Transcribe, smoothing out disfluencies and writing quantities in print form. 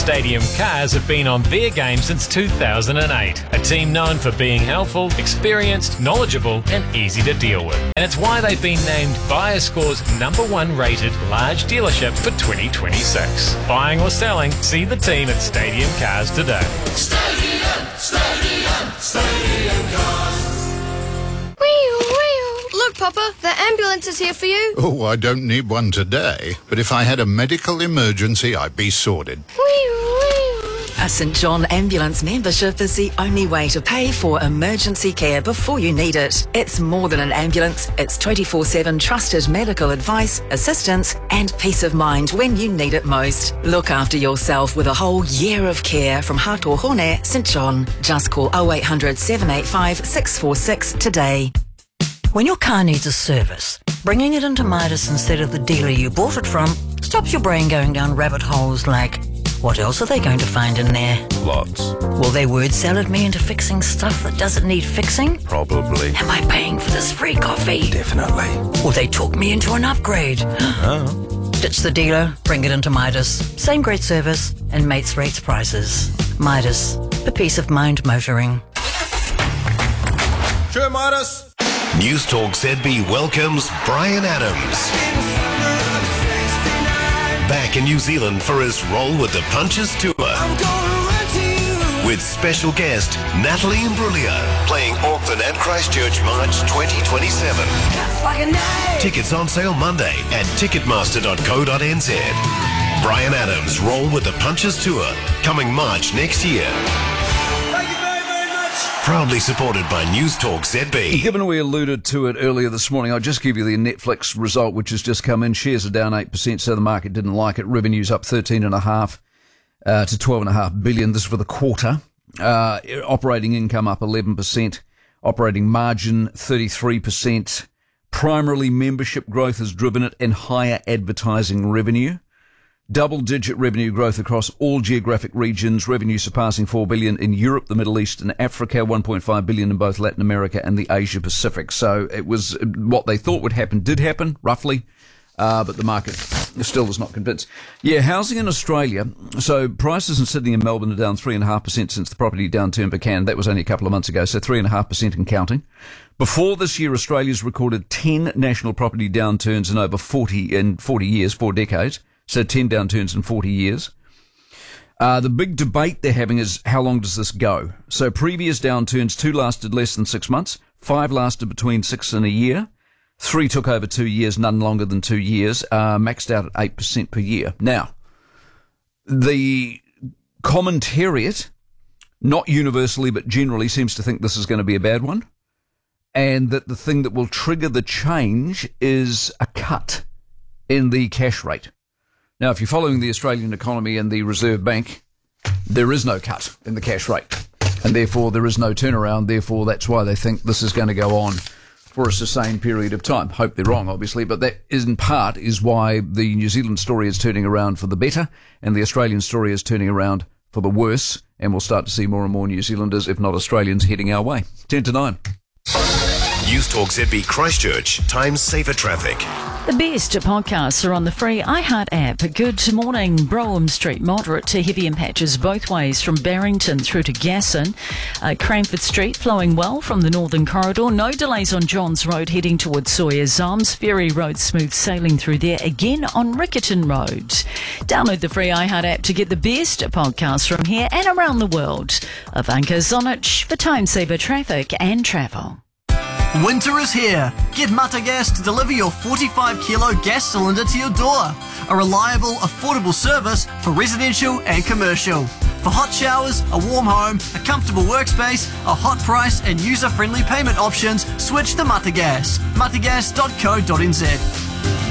Stadium Cars have been on their game since 2008. A team known for being helpful, experienced, knowledgeable and easy to deal with. And it's why they've been named BuyerScore's #1 rated large dealership for 2026. Buying or selling, see the team at Stadium Cars today. Stadium Cars. Look, Papa, the ambulance is here for you. Oh, I don't need one today, but if I had a medical emergency, I'd be sorted. A St John Ambulance membership is the only way to pay for emergency care before you need it. It's more than an ambulance. It's 24/7 trusted medical advice, assistance and peace of mind when you need it most. Look after yourself with a whole year of care from Hato Hone, St John. Just call 0800 785 646 today. When your car needs a service, bringing it into Midas instead of the dealer you bought it from stops your brain going down rabbit holes like, what else are they going to find in there? Lots. Will they word salad me into fixing stuff that doesn't need fixing? Probably. Am I paying for this free coffee? Definitely. Will they talk me into an upgrade? Oh. Ditch the dealer, bring it into Midas. Same great service and mates rates prices. Midas, the peace of mind motoring. Sure, Midas. News Talk ZB welcomes Brian Adams. Back in New Zealand for his Roll with the Punches tour. With special guest Natalie Imbruglia playing Auckland and Christchurch March 2027. Tickets on sale Monday at ticketmaster.co.nz. Brian Adams' Roll with the Punches tour coming March next year. Proudly supported by News Talk ZB. Given we alluded to it earlier this morning, I'll just give you the Netflix result, which has just come in. Shares are down 8%, so the market didn't like it. Revenue's up 13.5 to 12.5 billion. This is for the quarter. Operating income up 11%. Operating margin 33%. Primarily membership growth has driven it and higher advertising revenue. Double-digit revenue growth across all geographic regions, revenue surpassing 4 billion in Europe, the Middle East and Africa, 1.5 billion in both Latin America and the Asia Pacific. So it was what they thought would happen, did happen, roughly, but the market still is not convinced. Yeah, housing in Australia. So prices in Sydney and Melbourne are down 3.5% since the property downturn began. That was only a couple of months ago, so 3.5% and counting. Before this year, Australia's recorded 10 national property downturns in over 40 years, 4 decades. So 10 downturns in 40 years. The big debate they're having is how long does this go? So previous downturns, 2 lasted less than 6 months, 5 lasted between 6 and a year, 3 took over 2 years, none longer than 2 years, maxed out at 8% per year. Now, the commentariat, not universally but generally, seems to think this is going to be a bad one, and that the thing that will trigger the change is a cut in the cash rate. Now, if you're following the Australian economy and the Reserve Bank, there is no cut in the cash rate, and therefore there is no turnaround. Therefore, that's why they think this is going to go on for a sustained period of time. Hope they're wrong, obviously, but that in part is why the New Zealand story is turning around for the better, and the Australian story is turning around for the worse, and we'll start to see more and more New Zealanders, if not Australians, heading our way. 10 to 9. News Talk ZB Christchurch, time saver traffic. The best podcasts are on the free iHeart app. Good morning. Brougham Street, moderate to heavy in patches both ways from Barrington through to Gasson. Cranford Street flowing well from the Northern Corridor. No delays on Johns Road heading towards Sawyers Arms. Ferry Road smooth sailing through there again on Riccarton Road. Download the free iHeart app to get the best podcasts from here and around the world. Ivanka Zonich for time saver traffic and travel. Winter is here. Get Mata Gas to deliver your 45-kilo gas cylinder to your door. A reliable, affordable service for residential and commercial. For hot showers, a warm home, a comfortable workspace, a hot price and user-friendly payment options, switch to Mata Gas. matagas.co.nz.